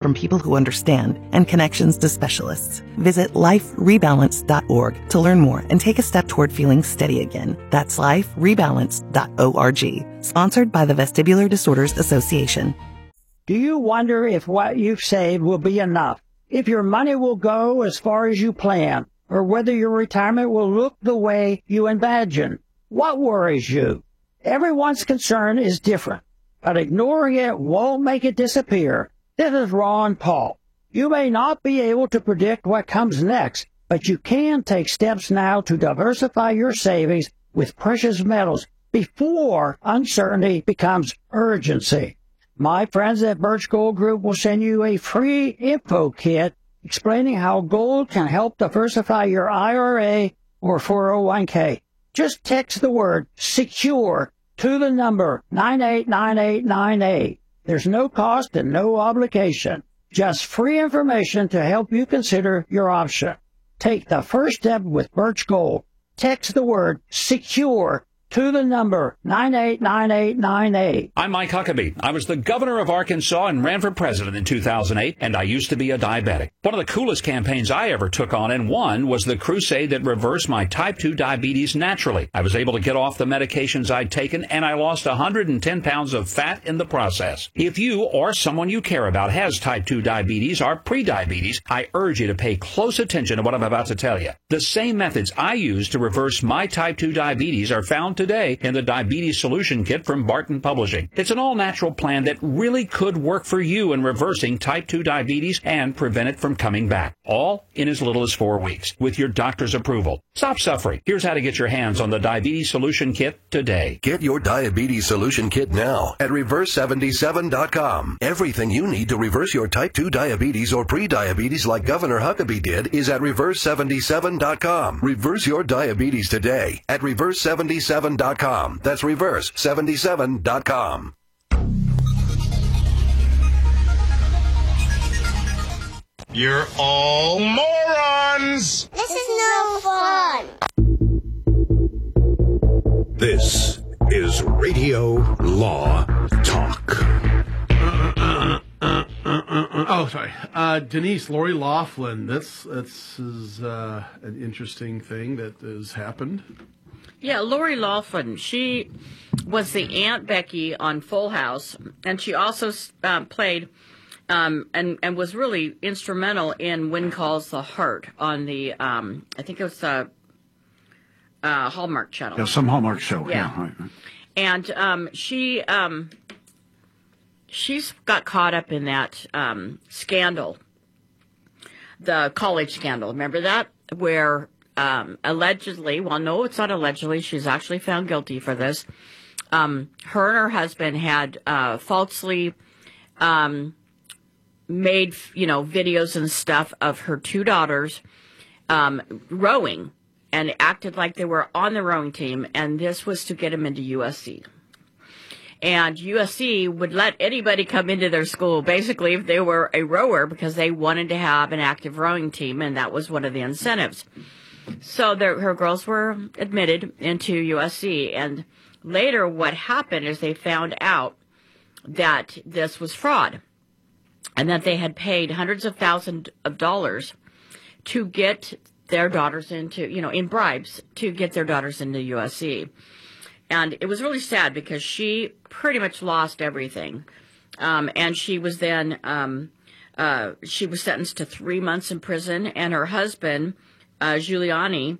from people who understand and connections to specialists. Visit liferebalance.org to learn more and take a step toward feeling steady again. That's liferebalance.org. Sponsored by the Vestibular Disorders Association. Do you wonder if what you've saved will be enough? If your money will go as far as you plan? Or whether your retirement will look the way you imagine? What worries you? Everyone's concern is different, but ignoring it won't make it disappear. This is Ron Paul. You may not be able to predict what comes next, but you can take steps now to diversify your savings with precious metals before uncertainty becomes urgency. My friends at Birch Gold Group will send you a free info kit explaining how gold can help diversify your IRA or 401k. Just text the word SECURE to the number 989898. There's no cost and no obligation. Just free information to help you consider your option. Take the first step with Birch Gold. Text the word SECURE to the number 989898. I'm Mike Huckabee. I was the governor of Arkansas and ran for president in 2008, and I used to be a diabetic. One of the coolest campaigns I ever took on and won was the crusade that reversed my type 2 diabetes naturally. I was able to get off the medications I'd taken, and I lost 110 pounds of fat in the process. If you or someone you care about has type 2 diabetes or prediabetes, I urge you to pay close attention to what I'm about to tell you. The same methods I used to reverse my type 2 diabetes are found today in the Diabetes Solution Kit from Barton Publishing. It's an all-natural plan that really could work for you in reversing type 2 diabetes and prevent it from coming back, all in as little as 4 weeks, with your doctor's approval. Stop suffering. Here's how to get your hands on the Diabetes Solution Kit today. Get your Diabetes Solution Kit now at Reverse77.com. Everything you need to reverse your type 2 diabetes or pre-diabetes like Governor Huckabee did is at Reverse77.com. Reverse your diabetes today at Reverse77.com. That's Reverse77.com. You're all morons! This is no fun! This is Radio Law Talk. Oh, sorry. Denise, Lori Loughlin, this is an interesting thing that has happened. Yeah, Lori Loughlin, she was the Aunt Becky on Full House, and she also played and was really instrumental in When Calls the Heart on the, I think it was the Hallmark Channel. Yeah, some Hallmark show. Yeah. Right. And she's got caught up in that scandal, the college scandal. Remember that? Where allegedly, well, no, it's not allegedly. She's actually found guilty for this. Her and her husband had falsely made, videos and stuff of her two daughters rowing and acted like they were on the rowing team. And this was to get them into USC. And USC would let anybody come into their school, basically, if they were a rower, because they wanted to have an active rowing team, and that was one of the incentives. So her girls were admitted into USC, and later what happened is they found out that this was fraud, and that they had paid hundreds of thousands of dollars to get their daughters into, in bribes, to get their daughters into USC. And it was really sad because she pretty much lost everything. And she was then, she was sentenced to 3 months in prison, and her husband, Giuliani,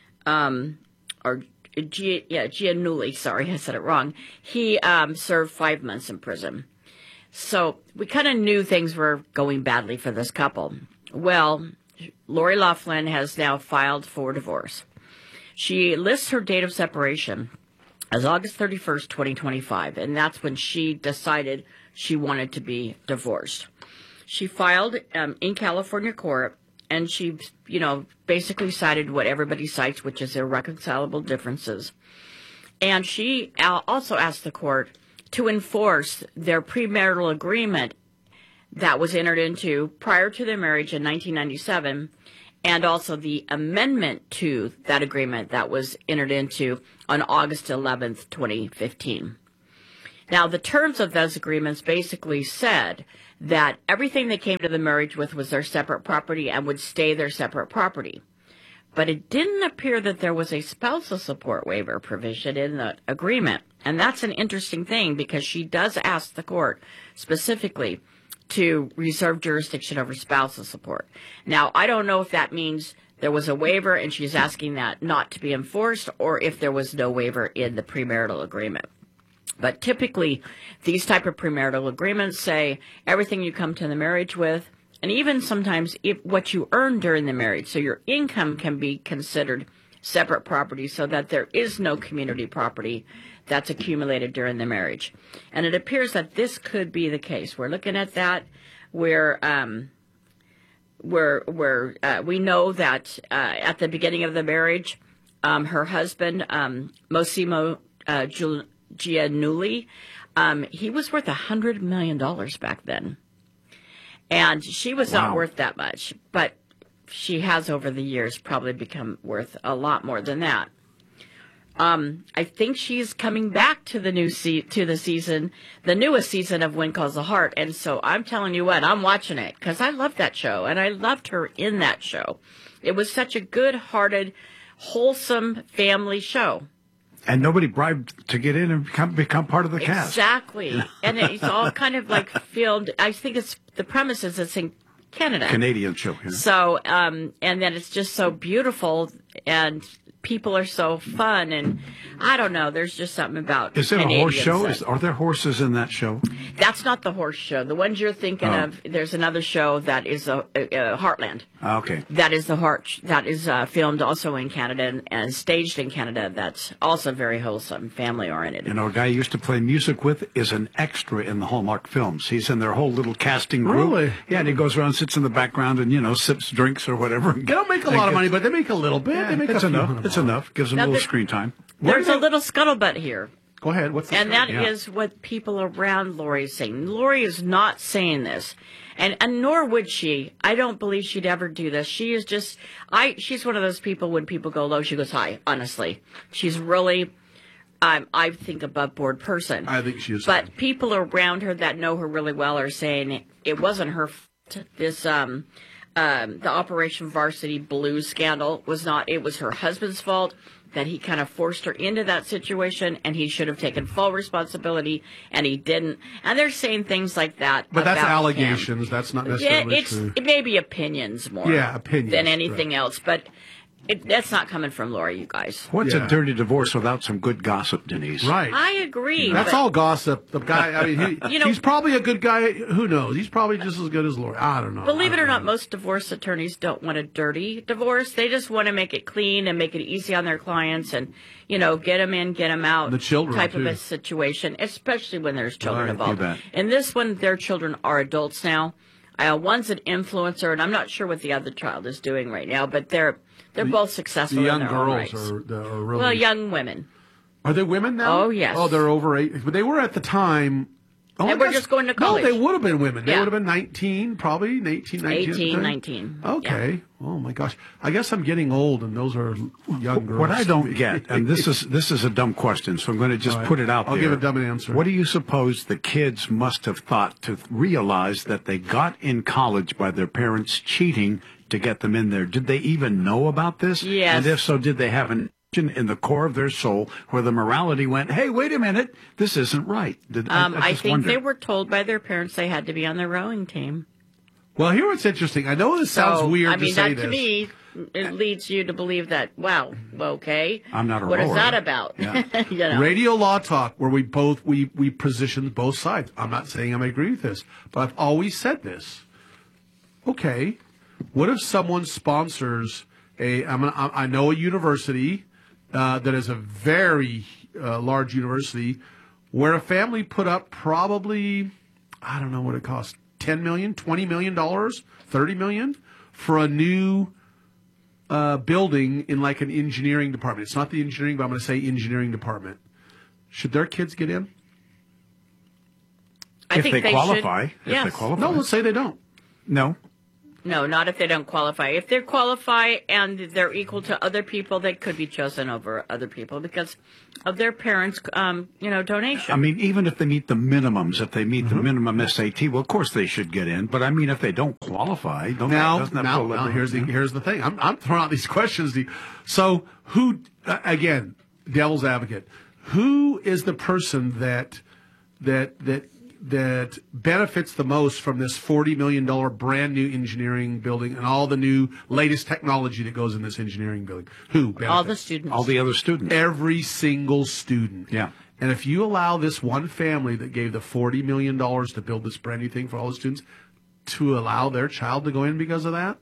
Giannulli, sorry, I said it wrong. He served 5 months in prison. So we kind of knew things were going badly for this couple. Well, Lori Loughlin has now filed for divorce. She lists her date of separation as August 31st, 2025, and that's when she decided she wanted to be divorced. She filed in California court, and she, basically cited what everybody cites, which is irreconcilable differences. And she also asked the court to enforce their premarital agreement that was entered into prior to their marriage in 1997, and also the amendment to that agreement that was entered into on August 11th, 2015. Now, the terms of those agreements basically said that everything they came to the marriage with was their separate property and would stay their separate property. But it didn't appear that there was a spousal support waiver provision in the agreement. And that's an interesting thing because she does ask the court specifically to reserve jurisdiction over spousal support. Now, I don't know if that means there was a waiver and she's asking that not to be enforced, or if there was no waiver in the premarital agreement. But typically, these type of premarital agreements say everything you come to the marriage with, and even sometimes if what you earn during the marriage, so your income can be considered separate property so that there is no community property that's accumulated during the marriage. And it appears that this could be the case. We're looking at that where we know that at the beginning of the marriage, her husband, Massimo Giannulli, he was worth $100 million back then. And she was not worth that much, but she has over the years probably become worth a lot more than that. I think she's coming back to the newest season of Wind Calls the Heart. And so I'm telling you what, I'm watching it because I love that show and I loved her in that show. It was such a good-hearted, wholesome family show. And nobody bribed to get in and become part of the cast. Exactly. And it's all kind of like filmed. I think the premise is it's in Canada. Canadian show. Yeah. So, and then it's just so beautiful and people are so fun. And I don't know, there's just something about Is it Canadian a horse show? Are there horses in that show? That's not the horse show. The ones you're thinking of, there's another show that is Heartland. Okay. That is that is filmed also in Canada and staged in Canada. That's also very wholesome, family-oriented. You know, a guy I used to play music with is an extra in the Hallmark films. He's in their whole little casting group. Really? Yeah, and he goes around, sits in the background, and, sips drinks or whatever. They don't make a lot of money, but they make a little bit. Yeah, they make it's enough. It's enough. Gives them a little screen time. There's a little scuttlebutt here. Go ahead. What's and that is what people around Lori is saying. Lori is not saying this. And nor would she. I don't believe she'd ever do this. She is just, she's one of those people when people go low, she goes high, honestly. She's really, I think, above board person. I think she is. But people around her that know her really well are saying it wasn't her fault. This, the Operation Varsity Blues scandal was not, it was her husband's fault. That he kind of forced her into that situation, and he should have taken full responsibility, and he didn't. And they're saying things like that. But that's about allegations. Him. That's not necessarily true. It may be opinions more. Yeah, opinions than anything else. But that's not coming from Lori, you guys. What's a dirty divorce without some good gossip, Denise? Right. I agree. That's all gossip. The guy, I mean, he's probably a good guy. Who knows? He's probably just as good as Lori. I don't know. Believe it or not, most divorce attorneys don't want a dirty divorce. They just want to make it clean and make it easy on their clients and, get them in, get them out. The children, type too. of a situation, especially when there's children Right, involved. In this one, their children are adults now. One's an influencer, and I'm not sure what the other child is doing right now, but they're both successful. The young in their own girls rights. are really... Well, young women. Are they women now? Oh, yes. Oh, they're over 8. But they were at the time... They were just going to college. No, they would have been women. They Yeah. would have been 19, probably 18, 19. 18, 19. Okay. Yeah. Oh, my gosh. I guess I'm getting old, and those are young girls. What I don't get, and this is a dumb question, so I'm going to just put it out there. I'll give a dumb answer. What do you suppose the kids must have thought to realize that they got in college by their parents cheating to get them in there? Did they even know about this? Yes. And if so, did they have an in the core of their soul where the morality went, hey, wait a minute, this isn't right? I think wonder. they were told by their parents they had to be on the rowing team. Well, here what's interesting. I know this sounds weird to say this. To me, it leads you to believe that, wow, okay. I'm not a What is rower. that about? Yeah. Radio Law Talk, where we position both sides. I'm not saying I agree with this, but I've always said this. Okay, what if someone sponsors I know a university that is a very large university where a family put up probably, I don't know what it cost, $10 million, $20 million, $30 million for a new building in like an engineering department. It's not the engineering, but I'm going to say engineering department. Should their kids get in? I think they qualify. should. Yes. If they qualify. No, let's say they don't. No. No, not if they don't qualify. If they qualify and they're equal to other people, they could be chosen over other people because of their parents' donation. I mean, even if they meet the minimums, if they meet the minimum SAT, well, of course they should get in. But I mean, if they don't qualify, here's the thing. I'm throwing out these questions. So who, again, devil's advocate, who is the person that benefits the most from this $40 million brand new engineering building and all the new latest technology that goes in this engineering building? Who benefits? All the students. All the other students. Every single student. Yeah. And if you allow this one family that gave the $40 million to build this brand new thing for all the students to allow their child to go in because of that,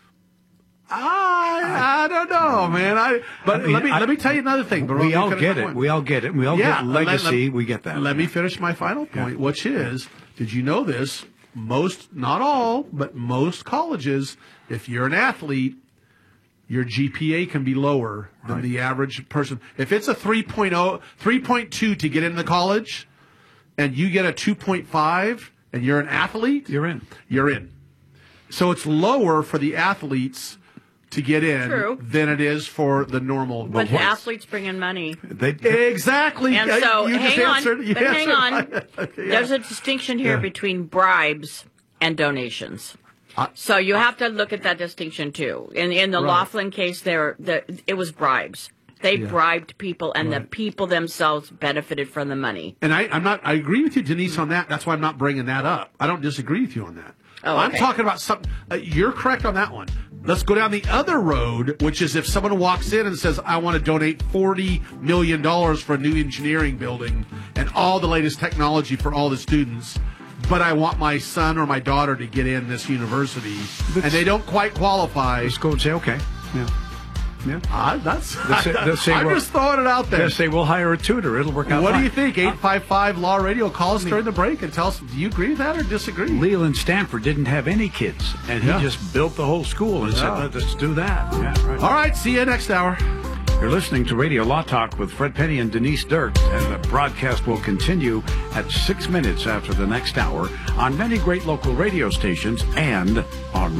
I don't know, man. Let me tell you another thing. We all get it. We all get it. We all get legacy. We get that. Let me finish my final point, which is, did you know this? Most, not all, but most colleges, if you're an athlete, your GPA can be lower than the average person. If it's a 3.2 to get into college, and you get a 2.5, and you're an athlete, you're in. You're in. So it's lower for the athletes to get in than it is for the normal. But the athletes bring in money. Exactly. And so, hang on. Okay, There's a distinction here between bribes and donations. So you have to look at that distinction too. In the Laughlin case, it was bribes. They bribed people, and the people themselves benefited from the money. And I agree with you, Denise, on that. That's why I'm not bringing that up. I don't disagree with you on that. Oh, okay. I'm talking about something. You're correct on that one. Let's go down the other road, which is if someone walks in and says, I want to donate $40 million for a new engineering building and all the latest technology for all the students, but I want my son or my daughter to get in this university, and they don't quite qualify. Just go and say, okay. Yeah. Yeah. I'm just throwing it out there. They'll say, we'll hire a tutor. It'll work out What fine. do you think? 855 Law Radio. Call us during the break and tell us, do you agree with that or disagree? Leland Stanford didn't have any kids, and he just built the whole school and said, let's do that. Yeah, right. All right, see you next hour. You're listening to Radio Law Talk with Fred Penny and Denise Dirks, and the broadcast will continue at 6 minutes after the next hour on many great local radio stations and on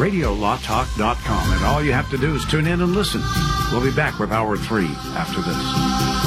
RadioLawTalk.com. And all you have to do is tune in and listen. We'll be back with Hour 3 after this.